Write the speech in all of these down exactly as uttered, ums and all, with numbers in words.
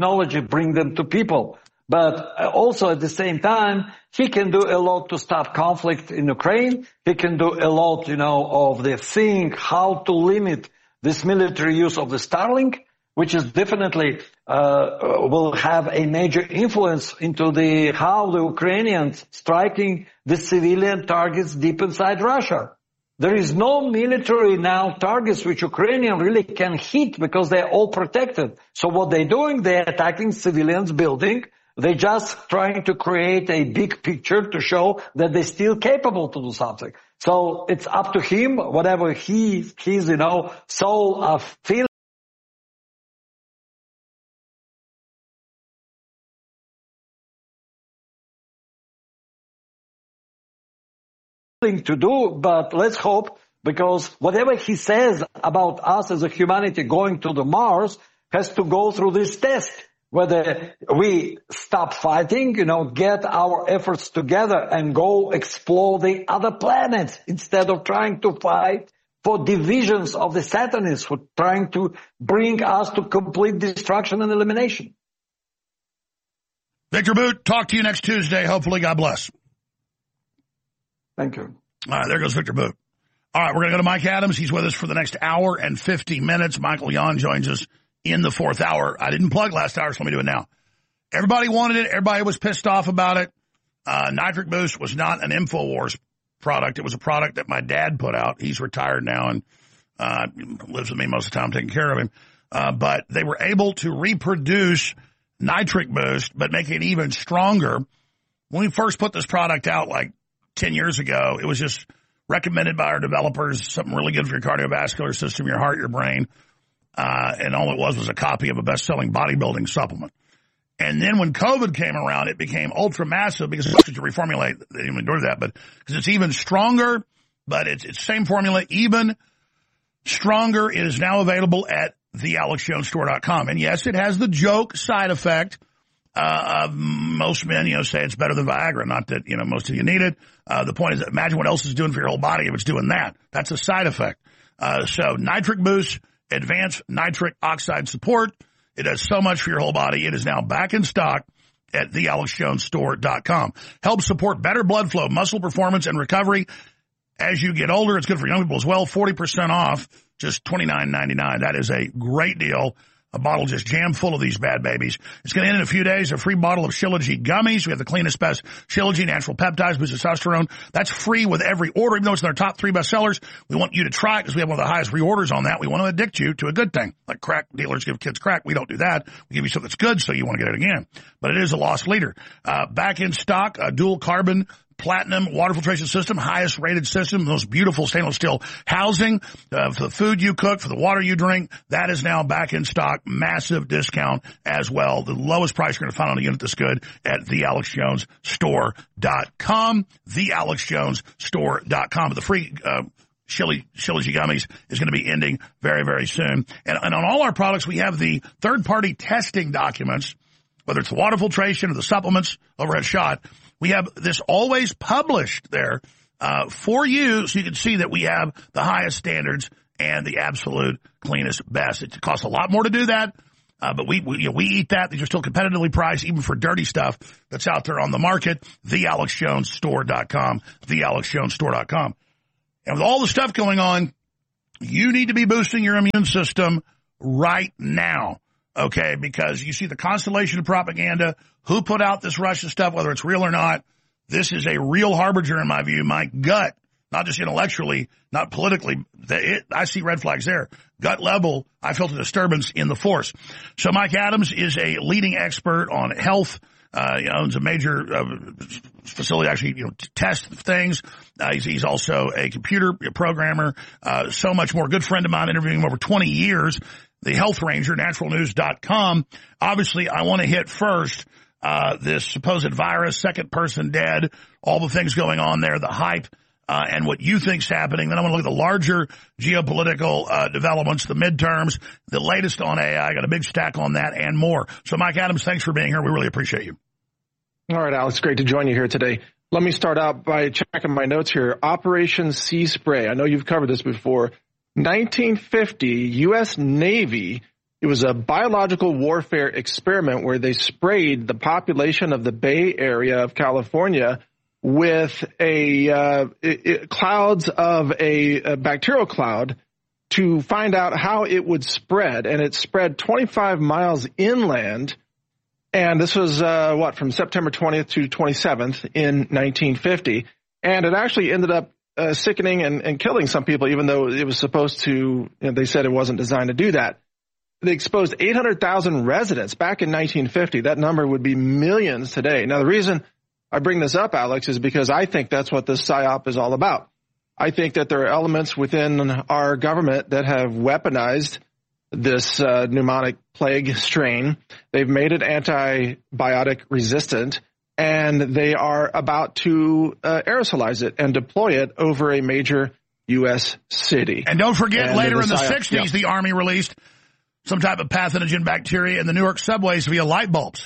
technology, bring them to people. But also at the same time, he can do a lot to stop conflict in Ukraine. He can do a lot, you know, of the seeing how to limit this military use of the Starlink, which is definitely uh, will have a major influence into the how the Ukrainians striking the civilian targets deep inside Russia. There is no military now targets which Ukrainian really can hit because they're all protected. So what they're doing, they're attacking civilians building. They're just trying to create a big picture to show that they're still capable to do something. So it's up to him, whatever he, he's, you know, soul of feeling to do, but let's hope, because whatever he says about us as a humanity going to the Mars has to go through this test. Whether we stop fighting, you know, get our efforts together and go explore the other planets instead of trying to fight for divisions of the Satanists who are trying to bring us to complete destruction and elimination. Victor Boot, talk to you next Tuesday. Hopefully, God bless. Thank you. All right, there goes Victor Boot. All right, we're going to go to Mike Adams. He's with us for the next hour and fifty minutes. Michael Yon joins us in the fourth hour. I didn't plug last hour, so let me do it now. Everybody wanted it. Everybody was pissed off about it. Uh, Nitric Boost was not an InfoWars product. It was a product that my dad put out. He's retired now and uh, lives with me most of the time, taking care of him. Uh, but they were able to reproduce Nitric Boost, but make it even stronger. When we first put this product out like ten years ago, it was just recommended by our developers, something really good for your cardiovascular system, your heart, your brain. Uh, and all it was was a copy of a best-selling bodybuilding supplement. And then when COVID came around, it became ultra-massive because it's to reformulate. They didn't even do that, but because it's even stronger, but it's it's same formula, even stronger. It is now available at the alex jones store dot com. And yes, it has the joke side effect. Uh, uh, most men, you know, say it's better than Viagra. Not that, you know, most of you need it. Uh, the point is, imagine what else it's doing for your whole body if it's doing that. That's a side effect. Uh, so Nitric Boost, advanced nitric oxide support. It does so much for your whole body. It is now back in stock at the alex jones store dot com. Helps support better blood flow, muscle performance, and recovery. As you get older, it's good for young people as well. forty percent off, just twenty-nine ninety-nine. That is a great deal. A bottle just jammed full of these bad babies. It's going to end in a few days. A free bottle of Shilajit gummies. We have the cleanest, best Shilajit natural peptides, boost testosterone. That's free with every order. Even though it's in our top three bestsellers, we want you to try it because we have one of the highest reorders on that. We want to addict you to a good thing. Like crack dealers give kids crack. We don't do that. We give you something that's good so you want to get it again. But it is a lost leader. Uh, back in stock, a dual carbon platinum water filtration system, highest rated system, most beautiful stainless steel housing uh, for the food you cook, for the water you drink. That is now back in stock. Massive discount as well. The lowest price you're going to find on a unit this good at the alex jones store dot com. the alex jones store dot com. But the free uh, Shilajit gummies is going to be ending very, very soon. And, and on all our products, we have the third-party testing documents, whether it's the water filtration or the supplements over at SHOT. We have this always published there uh, for you so you can see that we have the highest standards and the absolute cleanest best. It costs a lot more to do that, uh, but we we, you know, we eat that. These are still competitively priced even for dirty stuff that's out there on the market. the alex jones store dot com. the alex jones store dot com. And with all the stuff going on, you need to be boosting your immune system right now. Okay, because you see the constellation of propaganda, who put out this Russia stuff, whether it's real or not. This is a real harbinger, in my view. My gut, not just intellectually, not politically, it, I see red flags there. Gut level, I felt a disturbance in the force. So Mike Adams is a leading expert on health. Uh, he owns a major uh, facility, actually, you know, to test things. Uh, he's, he's also a computer programmer, uh, so much more. Good friend of mine, interviewing him over twenty years. The Health Ranger, natural news dot com. Obviously, I want to hit first uh this supposed virus, second person dead, all the things going on there, the hype, uh and what you think's happening. Then I want to look at the larger geopolitical uh developments, the midterms, the latest on A I. I got a big stack on that and more. So, Mike Adams, thanks for being here. We really appreciate you. All right, Alex, great to join you here today. Let me start out by checking my notes here. Operation Sea Spray. I know you've covered this before. nineteen fifty, U S Navy It was a biological warfare experiment where they sprayed the population of the Bay Area of California with a uh, it, it, clouds of a, a bacterial cloud to find out how it would spread. And it spread twenty-five miles inland. And this was, uh, what, from September twentieth to twenty-seventh in nineteen fifty. And it actually ended up uh, sickening and, and killing some people, even though it was supposed to, you know, they said it wasn't designed to do that. They exposed eight hundred thousand residents back in nineteen fifty. That number would be millions today. Now, the reason I bring this up, Alex, is because I think that's what this PSYOP is all about. I think that there are elements within our government that have weaponized this uh, pneumonic plague strain. They've made it antibiotic resistant, and they are about to uh, aerosolize it and deploy it over a major U S city. And don't forget, and later in the PSYOP, sixties, yeah. the Army released some type of pathogen bacteria in the New York subways via light bulbs.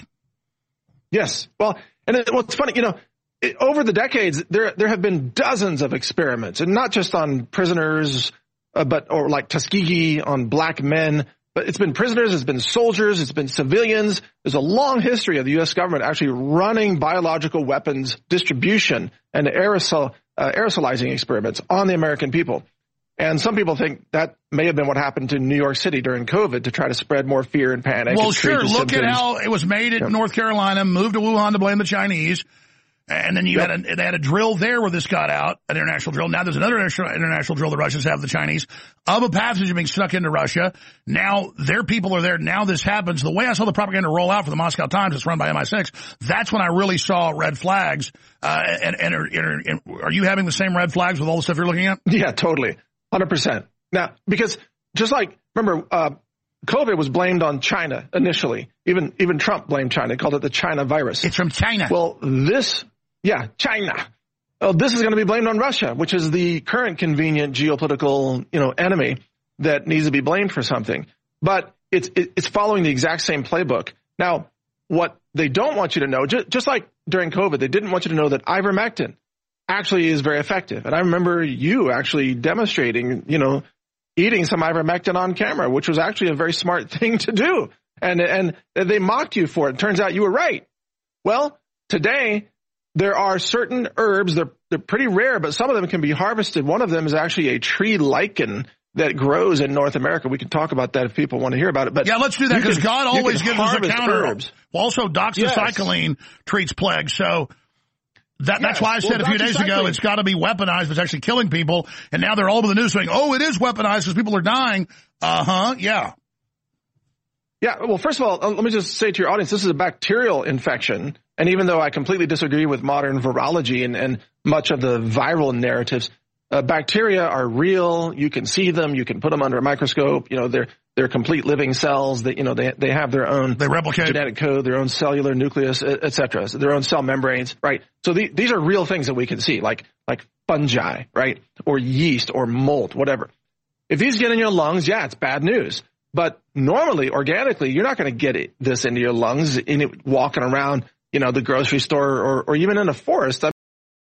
Yes. Well, and it, what's funny, you know, it, over the decades, there there have been dozens of experiments, and not just on prisoners, uh, but or like Tuskegee on black men, but it's been prisoners, it's been soldiers, it's been civilians. There's a long history of the U S government actually running biological weapons distribution and aerosol uh, aerosolizing experiments on the American people. And some people think that may have been what happened to New York City during COVID to try to spread more fear and panic. Well, and sure. Look symptoms. at how it was made in North Carolina, moved to Wuhan to blame the Chinese. And then you yep. had a, they had a drill there where this got out, an international drill. Now there's another international drill the Russians have, the Chinese, of a pathogen being snuck into Russia. Now their people are there. Now this happens. The way I saw the propaganda roll out for the Moscow Times, it's run by M I six, that's when I really saw red flags. Uh, and, and, and, and are you having the same red flags with all the stuff you're looking at? Yeah, totally. one hundred percent. Now, because just like, remember, uh, COVID was blamed on China initially. Even even Trump blamed China. He called it the China virus. It's from China. Well, this, yeah, China. Oh, this is going to be blamed on Russia, which is the current convenient geopolitical, you know, enemy that needs to be blamed for something. But it's it, it's following the exact same playbook. Now, what they don't want you to know, just, just like during COVID, they didn't want you to know that ivermectin actually is very effective. And I remember you actually demonstrating, you know, eating some ivermectin on camera, which was actually a very smart thing to do. And and they mocked you for it. It turns out you were right. Well, today, there are certain herbs, they're, they're pretty rare, but some of them can be harvested. One of them is actually a tree lichen that grows in North America. We can talk about that if people want to hear about it. But yeah, let's do that, because God always gives us a counter. Herbs. Also, doxycycline yes. treats plague. So that, yes. that's why I said well, a few days ago, it's got to be weaponized, but it's actually killing people. And now they're all over the news saying, oh, it is weaponized because people are dying. Uh-huh, yeah. Yeah, well, first of all, let me just say to your audience, this is a bacterial infection. And even though I completely disagree with modern virology and, and much of the viral narratives, uh, bacteria are real. You can see them. You can put them under a microscope. You know, they're they're complete living cells. That you know they they have their own they replicate genetic code, their own cellular nucleus, et cetera. So their own cell membranes, right? So the, these are real things that we can see, like like fungi, right, or yeast or mold, whatever. If these get in your lungs, yeah, it's bad news. But normally, organically, you're not going to get it, this into your lungs in it, walking around, you know, the grocery store or, or even in a forest.